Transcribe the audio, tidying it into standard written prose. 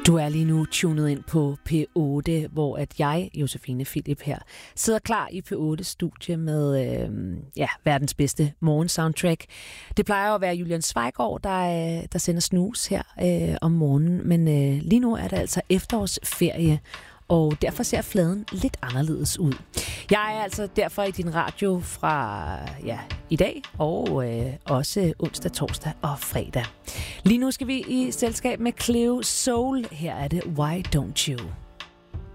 Du er lige nu tunet ind på P8, hvor at jeg, Josefine Philip her, sidder klar i P8-studie med verdens bedste morgensoundtrack. Det plejer at være Julian Zweigård, der sender snus her om morgenen, men lige nu er det altså efterårsferie, og derfor ser fladen lidt anderledes ud. Jeg er altså derfor i din radio fra i dag og også onsdag, torsdag og fredag. Lige nu skal vi i selskab med Cleo Soul. Her er det Why Don't You?